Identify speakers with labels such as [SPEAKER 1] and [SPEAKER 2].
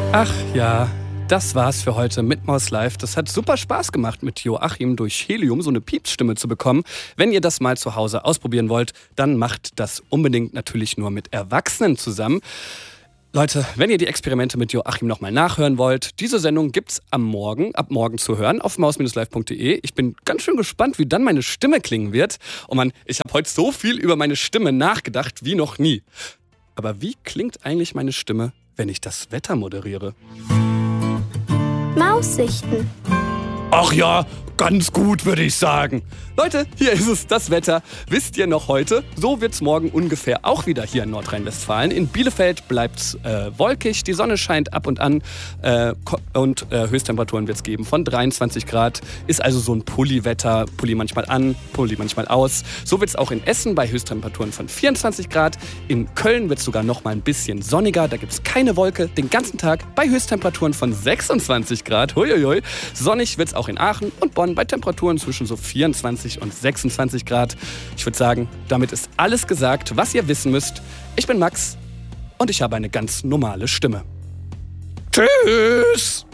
[SPEAKER 1] Ach ja, das war's für heute mit Maus Live. Das hat super Spaß gemacht, mit Joachim durch Helium so eine Piepsstimme zu bekommen. Wenn ihr das mal zu Hause ausprobieren wollt, dann macht das unbedingt natürlich nur mit Erwachsenen zusammen. Leute, wenn ihr die Experimente mit Joachim nochmal nachhören wollt, diese Sendung gibt's ab morgen zu hören auf maus-live.de. Ich bin ganz schön gespannt, wie dann meine Stimme klingen wird. Oh Mann, ich habe heute so viel über meine Stimme nachgedacht wie noch nie. Aber wie klingt eigentlich meine Stimme, wenn ich das Wetter moderiere?
[SPEAKER 2] Maussichten.
[SPEAKER 1] Ach ja, ganz gut, würde ich sagen. Leute, hier ist es, das Wetter. Wisst ihr noch heute? So wird's morgen ungefähr auch wieder hier in Nordrhein-Westfalen. In Bielefeld bleibt's wolkig, die Sonne scheint ab und an und Höchsttemperaturen wird's geben von 23 Grad. Ist also so ein Pulli-Wetter, Pulli manchmal an, Pulli manchmal aus. So wird's auch in Essen bei Höchsttemperaturen von 24 Grad. In Köln wird's sogar noch mal ein bisschen sonniger. Da gibt's keine Wolke den ganzen Tag bei Höchsttemperaturen von 26 Grad. Huiuiui. Sonnig wird's auch in Aachen und Bonn bei Temperaturen zwischen so 24 und 26 Grad. Ich würde sagen, damit ist alles gesagt, was ihr wissen müsst. Ich bin Max und ich habe eine ganz normale Stimme. Tschüss!